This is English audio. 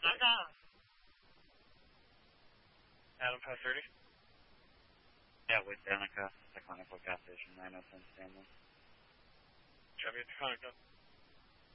Adam 530. Yeah, with Danica, Taconic gas station, 907 Stanley. Copy, Taconic.